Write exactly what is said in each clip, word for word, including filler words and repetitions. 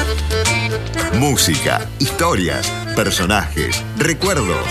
Música, historias, personajes, recuerdos.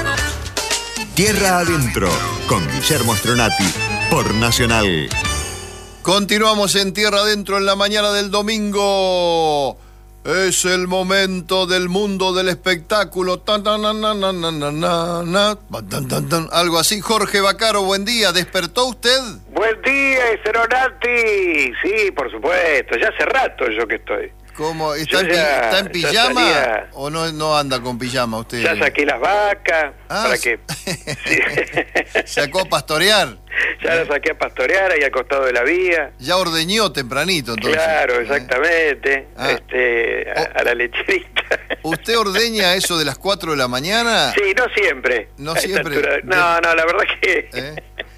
Tierra Adentro, con Guillermo Stronati, por Nacional. Continuamos en Tierra Adentro en la mañana del domingo. Es el momento del mundo del espectáculo. Tan, tan, tan, tan, tan, tan, tan, tan, tan, tan. Algo así. Jorge Baccaro, buen día. ¿Despertó usted? Buen día, Stronati. Sí, por supuesto. Ya hace rato yo que estoy. ¿Cómo? ¿Está, en, ya, ¿está en pijama salía, o no, no anda con pijama usted? Ya saqué las vacas. Ah, para que sí. ¿Sacó a pastorear? Ya las saqué a pastorear ahí al costado de la vía. Ya ordeñó tempranito, entonces. Claro, exactamente. Ah. Este, a, a la lecherita. ¿Usted ordeña eso de las cuatro de la mañana? Sí, no siempre. No A esta siempre. altura. No, no, la verdad que... ¿Eh?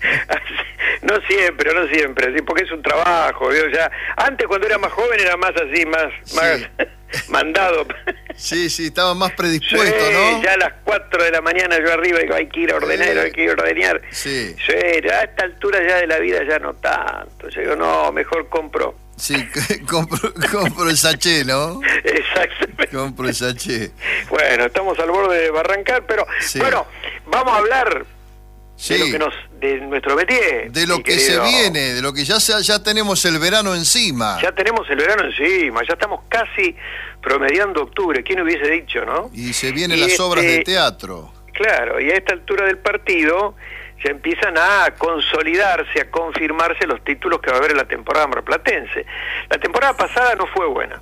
No siempre, no siempre, sí, porque es un trabajo, ¿vio? Ya, antes cuando era más joven era más así, más, Sí. más mandado. Sí, sí, estaba más predispuesto, Sí, ¿no? ya a las cuatro de la mañana yo arriba digo, hay que ir a ordenar, Sí. hay que ir a ordenar. Sí. Sí, ya a esta altura ya de la vida ya no tanto. Yo digo, no, mejor compro. Sí, compro, compro el sachet, ¿no? Exactamente. Compro el sachet. Bueno, estamos al borde de barrancar, pero Sí. bueno, vamos a hablar Sí. de lo que nos, de nuestro métier. De lo mi que se querido. viene, de lo que ya se, ya tenemos el verano encima. Ya tenemos el verano encima, ya estamos casi promediando octubre, ¿quién hubiese dicho, no? Y se vienen Y las este- obras de teatro. Claro, y a esta altura del partido ya empiezan a consolidarse, a confirmarse los títulos que va a haber en la temporada marplatense. La temporada pasada no fue buena.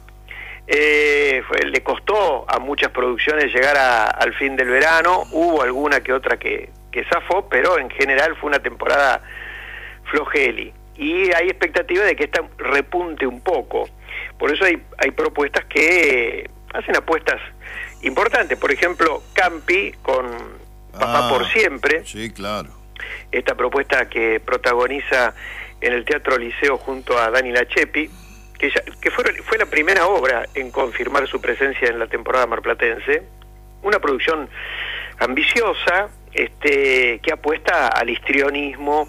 Eh, fue, le costó a muchas producciones llegar a, al fin del verano, hubo alguna que otra que, que zafó, pero en general fue una temporada flojeli. Y hay expectativa de que esta repunte un poco. Por eso hay, hay propuestas que hacen apuestas importantes. Por ejemplo, Campi con Papá Ah, por Siempre. Sí, claro. Esta propuesta que protagoniza en el Teatro Liceo junto a Dani Lachepi, que, ya, que fue, fue la primera obra en confirmar su presencia en la temporada marplatense. Una producción ambiciosa, este, que apuesta al histrionismo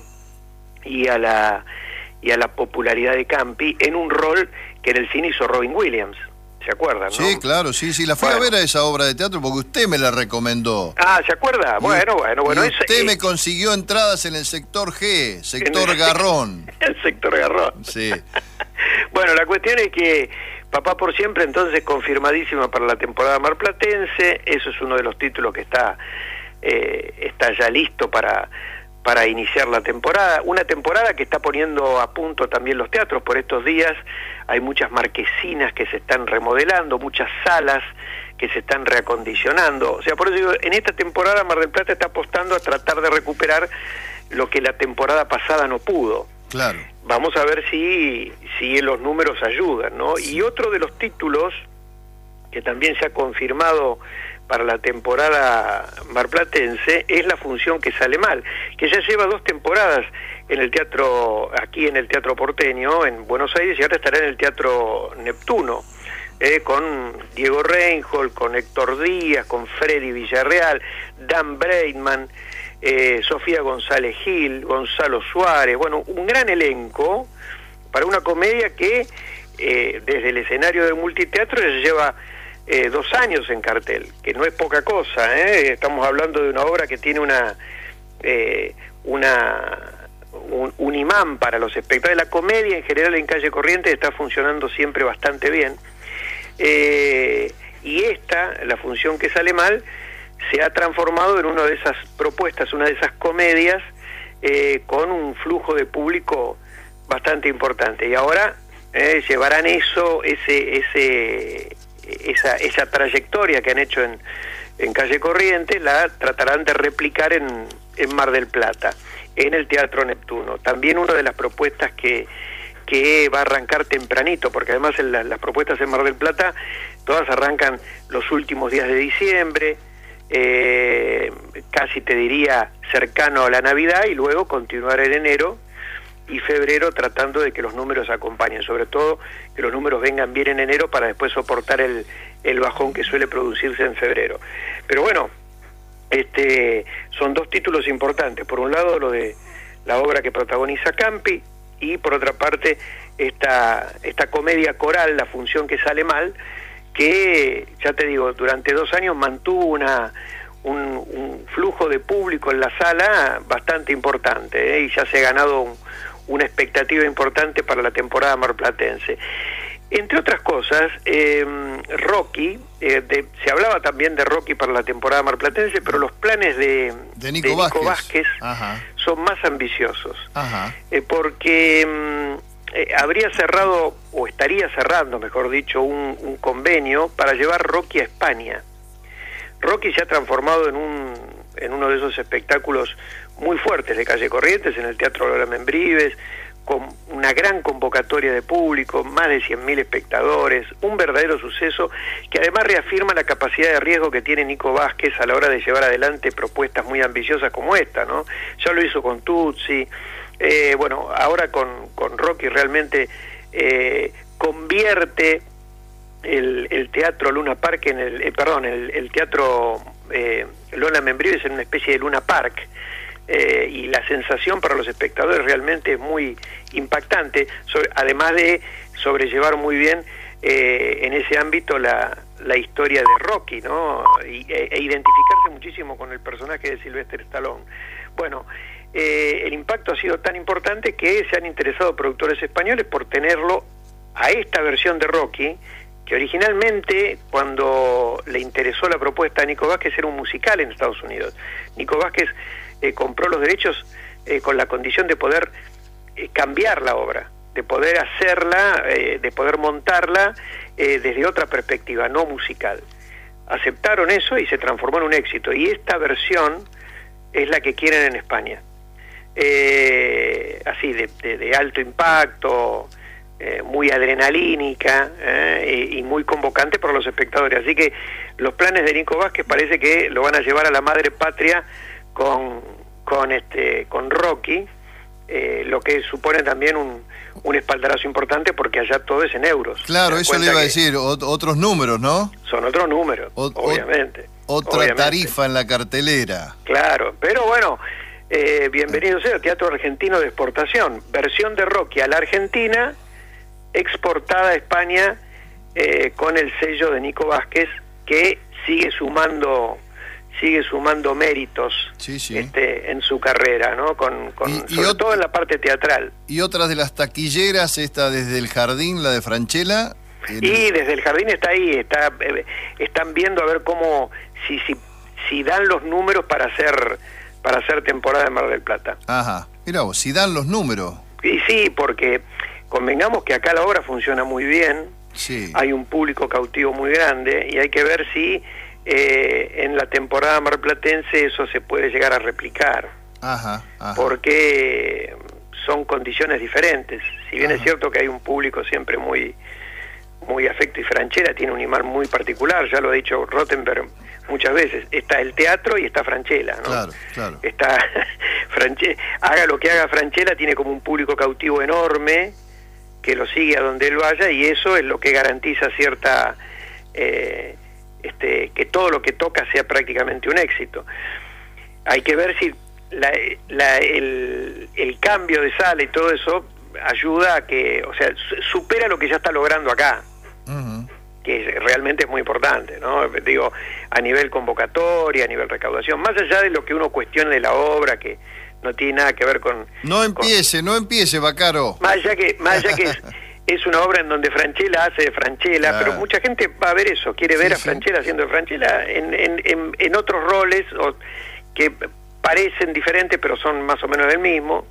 y a la y a la popularidad de Campi en un rol que en el cine hizo Robin Williams. ¿Se acuerdan, no? Sí, claro, sí, sí. La fui Bueno. a ver a esa obra de teatro porque usted me la recomendó. Ah, ¿se acuerda? Y- Bueno, bueno, bueno. y eso- usted eh, me consiguió entradas en el sector G, sector en el- Garrón. El sector Garrón. Sí. Bueno, la cuestión es que Papá por Siempre, entonces, confirmadísima para la temporada marplatense. Eso es uno de los títulos que está eh, está ya listo para, para iniciar la temporada. Una temporada que está poniendo a punto también los teatros por estos días. Hay muchas marquesinas que se están remodelando, muchas salas que se están reacondicionando. O sea, por eso digo, en esta temporada Mar del Plata está apostando a tratar de recuperar lo que la temporada pasada no pudo. Claro. Vamos a ver si, si los números ayudan, ¿no? Y otro de los títulos que también se ha confirmado para la temporada marplatense es La Función que Sale Mal, que ya lleva dos temporadas en el teatro, aquí en el Teatro Porteño, en Buenos Aires, y ahora estará en el Teatro Neptuno, eh, con Diego Reinhold, con Héctor Díaz, con Freddy Villarreal, Dan Breitman, eh, Sofía González Gil, Gonzalo Suárez, bueno, un gran elenco para una comedia que eh, desde el escenario del multiteatro ya lleva eh, dos años en cartel, que no es poca cosa, ¿eh? Estamos hablando de una obra que tiene una eh, una un, un imán para los espectadores. La comedia en general en Calle Corrientes está funcionando siempre bastante bien, eh, y esta, La Función que Sale Mal, se ha transformado en una de esas propuestas, una de esas comedias eh, con un flujo de público bastante importante. Y ahora eh, llevarán eso, ese, ese, esa, esa trayectoria que han hecho en, en Calle Corrientes, la tratarán de replicar en, en Mar del Plata, en el Teatro Neptuno. También una de las propuestas que, que va a arrancar tempranito, porque además en la, las propuestas en Mar del Plata todas arrancan los últimos días de diciembre, eh, casi te diría cercano a la Navidad, y luego continuar en enero y febrero tratando de que los números acompañen, sobre todo que los números vengan bien en enero para después soportar el, el bajón que suele producirse en febrero. Pero bueno, este son dos títulos importantes. Por un lado, lo de la obra que protagoniza Campi, y por otra parte, esta, esta comedia coral, La función que sale mal, que, ya te digo, durante dos años mantuvo una, un, un flujo de público en la sala bastante importante, ¿eh? Y ya se ha ganado un, una expectativa importante para la temporada marplatense. Entre otras cosas, eh, Rocky, eh, de, se hablaba también de Rocky para la temporada marplatense, pero los planes de, de Nico, de Nico Vázquez, Vázquez son más ambiciosos, Ajá. Eh, porque eh, habría cerrado, o estaría cerrando, mejor dicho, un, un convenio para llevar Rocky a España. Rocky se ha transformado en, un, en uno de esos espectáculos muy fuertes de Calle Corrientes, en el Teatro Lola Membrives, con una gran convocatoria de público, más de cien mil espectadores, un verdadero suceso que además reafirma la capacidad de riesgo que tiene Nico Vázquez a la hora de llevar adelante propuestas muy ambiciosas como esta, ¿no? Ya lo hizo con Tutsi, eh, bueno, ahora con, con Rocky realmente eh, convierte el, el Teatro Luna Park en el, eh, perdón, el, el Teatro eh, Lola Membrives en una especie de Luna Park. Eh, y la sensación para los espectadores realmente es muy impactante, sobre, además de sobrellevar muy bien eh, en ese ámbito la, la historia de Rocky, ¿no? Y, e, e identificarse muchísimo con el personaje de Sylvester Stallone. Bueno, eh, el impacto ha sido tan importante que se han interesado productores españoles por tenerlo a esta versión de Rocky, que originalmente, cuando le interesó la propuesta a Nico Vázquez, era un musical en Estados Unidos. Nico Vázquez Eh, compró los derechos eh, con la condición de poder eh, cambiar la obra, de poder hacerla, eh, de poder montarla eh, desde otra perspectiva, no musical. Aceptaron eso y se transformó en un éxito, y esta versión es la que quieren en España. Eh, así, de, de, de alto impacto, eh, muy adrenalínica eh, y, y muy convocante para los espectadores. Así que los planes de Nico Vázquez parece que lo van a llevar a la madre patria con con este con Rocky, eh, lo que supone también un, un espaldarazo importante, porque allá todo es en euros. Claro, eso le iba a decir, ot otros números, ¿no? Son otros números, o obviamente. Otra obviamente. tarifa en la cartelera. Claro, pero bueno, eh, bienvenido sea Teatro Argentino de Exportación, versión de Rocky a la Argentina, exportada a España eh, con el sello de Nico Vázquez, que sigue sumando sigue sumando méritos sí, sí. Este, en su carrera, ¿no? Con, con, y, y sobre todo en la parte teatral. Y otras de las taquilleras, esta Desde el Jardín, la de Franchella. El... Y Desde el Jardín está ahí, está eh, están viendo a ver cómo, si, si, si dan los números para hacer, para hacer temporada de Mar del Plata. Ajá, mira vos, si dan los números. Y sí, porque convengamos que acá la obra funciona muy bien, sí. Hay un público cautivo muy grande, y hay que ver si Eh, en la temporada marplatense eso se puede llegar a replicar. Ajá, ajá. Porque son condiciones diferentes. Si bien ajá. Es cierto que hay un público siempre muy muy afecto, y Franchella tiene un imán muy particular, ya lo ha dicho Rottenberg muchas veces, está el teatro y está Franchella, ¿no? Claro, claro. Está Franchella, haga lo que haga Franchella, tiene como un público cautivo enorme que lo sigue a donde él vaya, y eso es lo que garantiza cierta eh, Este, que todo lo que toca sea prácticamente un éxito. Hay que ver si la, la, el, el cambio de sala y todo eso ayuda a que, o sea, supera lo que ya está logrando acá, uh-huh. que realmente es muy importante, ¿no? Digo, a nivel convocatoria, a nivel recaudación, más allá de lo que uno cuestione de la obra, que no tiene nada que ver con... No empiece, con, no empiece, Baccaro. Más allá que, más allá que es, es una obra en donde Franchella hace de Franchella, claro. Pero mucha gente va a ver eso, quiere ver sí, a Franchella sí. haciendo de Franchella en, en, en, en otros roles o, que parecen diferentes pero son más o menos del mismo,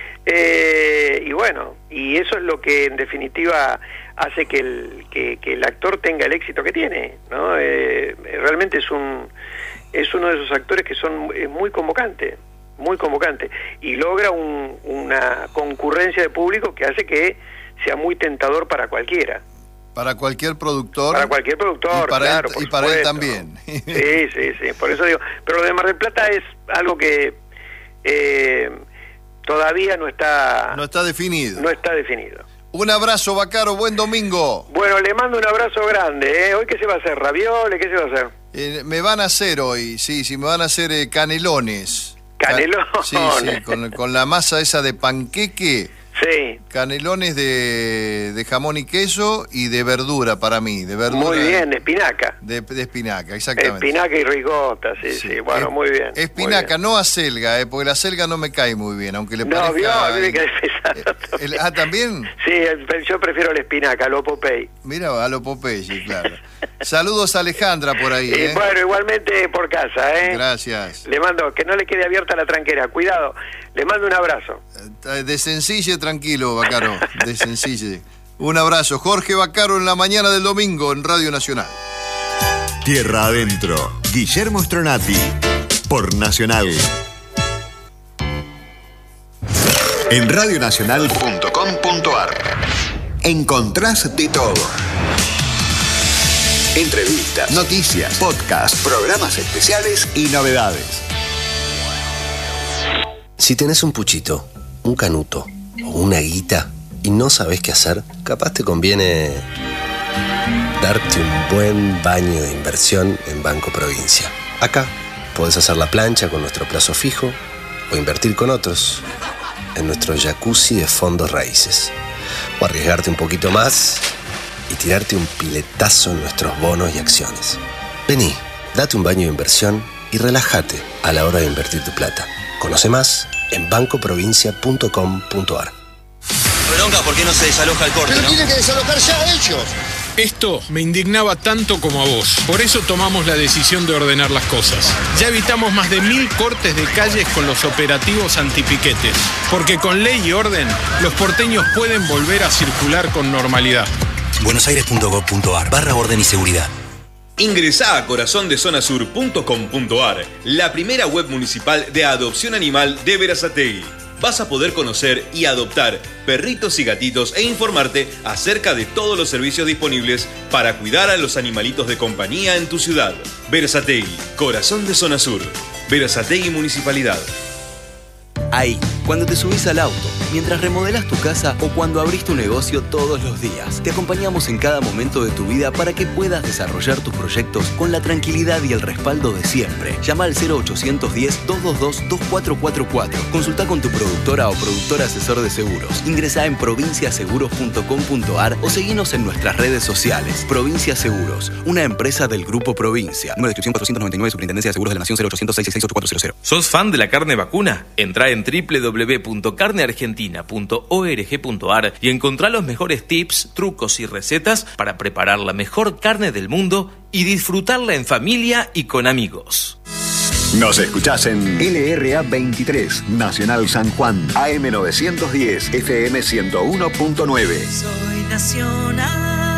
eh, y bueno, y eso es lo que en definitiva hace que el, que, que el actor tenga el éxito que tiene, ¿no? Eh, realmente es un es uno de esos actores que son es muy convocante, muy convocante, y logra un, una concurrencia de público que hace que sea muy tentador para cualquiera. Para cualquier productor. Para cualquier productor, y para claro. Él, por y para supuesto, él también. ¿no? Sí, sí, sí, por eso digo. Pero lo de Mar del Plata es algo que eh, todavía no está... No está definido. No está definido. Un abrazo, Baccaro, buen domingo. Bueno, le mando un abrazo grande, ¿eh? ¿Hoy qué se va a hacer? ¿Ravioles? ¿Qué se va a hacer? Eh, me van a hacer hoy, sí, sí, me van a hacer eh, canelones. ¿Canelones? Sí, sí, con, con la masa esa de panqueque. Sí. Canelones de, de jamón y queso y de verdura para mí. De verdura, muy bien, de espinaca. De, de espinaca, exactamente. Espinaca y ricota, sí, sí. sí. Bueno, es, muy bien. Espinaca, muy bien. No acelga, eh, porque la acelga no me cae muy bien, aunque le no, parezca... No, a mí me cae pesado. El, el, ah, ¿también? Sí, el, yo prefiero la espinaca, a lo Popeye. Mira, a lo Popeye, claro. Saludos a Alejandra por ahí, eh. ¿eh? Bueno, igualmente por casa, ¿eh? Gracias. Le mando, que no le quede abierta la tranquera, cuidado. Le mando un abrazo. De sencille, tranquilo, Bacaro, de sencille. Un abrazo. Jorge Bacaro en la mañana del domingo en Radio Nacional. Tierra Adentro, Guillermo Stronati, por Nacional. En radionacional punto com punto ar encontrás de todo. Entrevistas, noticias, podcasts, programas especiales y novedades. Si tenés un puchito, un canuto o una guita y no sabés qué hacer, capaz te conviene darte un buen baño de inversión en Banco Provincia. Acá podés hacer la plancha con nuestro plazo fijo o invertir con otros en nuestro jacuzzi de fondos raíces. O arriesgarte un poquito más y tirarte un piletazo en nuestros bonos y acciones. Vení, date un baño de inversión y relájate a la hora de invertir tu plata. Conoce más en banco provincia punto com punto ar. Bronca, ¿por qué no se desaloja el corte? Pero ¿no? tienen que desalojar ya ellos. Esto me indignaba tanto como a vos. Por eso tomamos la decisión de ordenar las cosas. Ya evitamos más de mil cortes de calles con los operativos antipiquetes. Porque con ley y orden, los porteños pueden volver a circular con normalidad. buenosaires punto gov punto ar barra orden y seguridad. Ingresá a corazón de zona sur punto com punto ar, la primera web municipal de adopción animal de Berazategui. Vas a poder conocer y adoptar perritos y gatitos e informarte acerca de todos los servicios disponibles para cuidar a los animalitos de compañía en tu ciudad. Berazategui, corazón de zona sur. Berazategui Municipalidad. Ahí, cuando te subís al auto, mientras remodelás tu casa o cuando abrís tu negocio todos los días. Te acompañamos en cada momento de tu vida para que puedas desarrollar tus proyectos con la tranquilidad y el respaldo de siempre. Llama al cero ochocientos diez, doscientos veintidós, veinticuatro cuarenta y cuatro. Consulta con tu productora o productor asesor de seguros. Ingresá en provincia seguros punto com punto ar o seguinos en nuestras redes sociales. Provincia Seguros, una empresa del Grupo Provincia. Número de inscripción cuatrocientos noventa y nueve, Superintendencia de Seguros de la Nación, cero ochocientos, seiscientos sesenta y seis, ochenta y cuatro. ¿Sos fan de la carne vacuna? Entrá en doble u doble u doble u punto carne argentina punto org punto ar y encontrá los mejores tips, trucos y recetas para preparar la mejor carne del mundo y disfrutarla en familia y con amigos. Nos escuchás en L R A veintitrés, Nacional San Juan, A M novecientos diez, F M ciento uno punto nueve. Soy Nacional.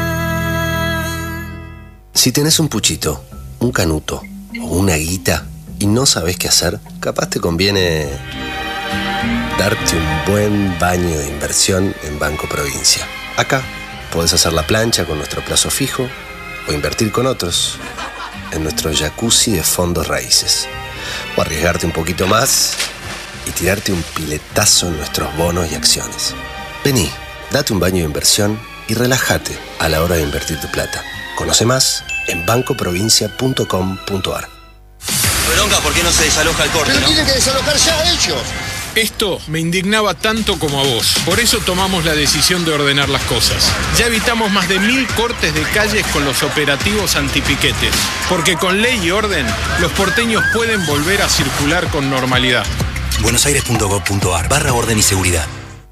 Si tenés un puchito, un canuto o una guita y no sabés qué hacer, capaz te conviene darte un buen baño de inversión en Banco Provincia. Acá podés hacer la plancha con nuestro plazo fijo o invertir con otros en nuestro jacuzzi de fondos raíces. O arriesgarte un poquito más y tirarte un piletazo en nuestros bonos y acciones. Vení, date un baño de inversión y relájate a la hora de invertir tu plata. Conoce más en banco provincia punto com punto ar. Bronca, ¿por qué no se desaloja el corte? Pero ¿no? tienen que desalojar ya ellos. Esto me indignaba tanto como a vos. Por eso tomamos la decisión de ordenar las cosas. Ya evitamos más de mil cortes de calles con los operativos antipiquetes. Porque con ley y orden, los porteños pueden volver a circular con normalidad. buenosaires punto gov punto ar barra orden y seguridad.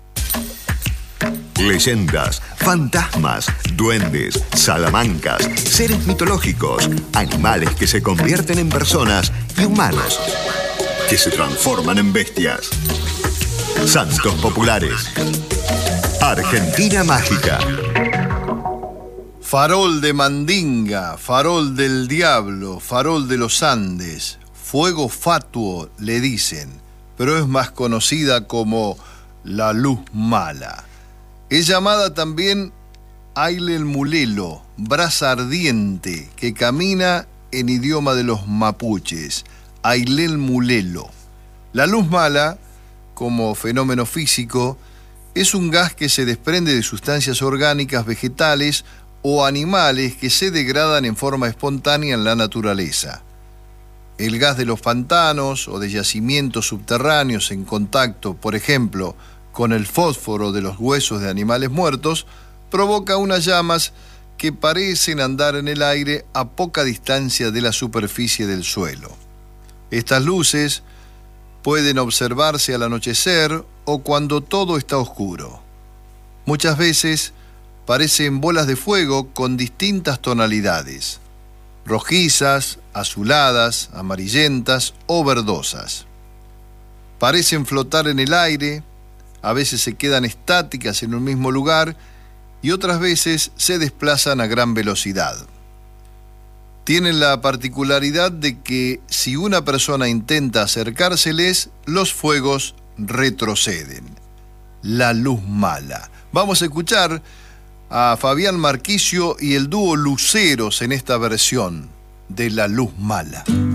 Leyendas, fantasmas, duendes, salamancas, seres mitológicos, animales que se convierten en personas y humanos que se transforman en bestias. Santos populares. Argentina mágica. Farol de Mandinga, farol del diablo, farol de los Andes, fuego fatuo le dicen, pero es más conocida como la luz mala. Es llamada también Ailel Mulelo, brasa ardiente, que camina en idioma de los mapuches. Ailel Mulelo. La luz mala, como fenómeno físico, es un gas que se desprende de sustancias orgánicas vegetales o animales que se degradan en forma espontánea en la naturaleza. El gas de los pantanos o de yacimientos subterráneos en contacto, por ejemplo, con el fósforo de los huesos de animales muertos, provoca unas llamas que parecen andar en el aire a poca distancia de la superficie del suelo. Estas luces pueden observarse al anochecer o cuando todo está oscuro. Muchas veces parecen bolas de fuego con distintas tonalidades: rojizas, azuladas, amarillentas o verdosas. Parecen flotar en el aire, a veces se quedan estáticas en un mismo lugar y otras veces se desplazan a gran velocidad. Tienen la particularidad de que si una persona intenta acercárseles, los fuegos retroceden. La luz mala. Vamos a escuchar a Fabián Marquicio y el dúo Luceros en esta versión de La Luz Mala.